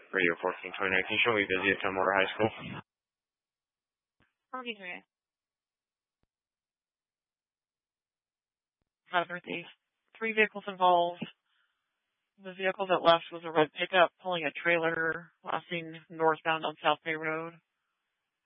Radio 14 2019 show. We busy at Tumwater High School. Okay. Had a birthday. 3 vehicles involved. The vehicle that left was a red pickup pulling a trailer lasting northbound on South Bay Road.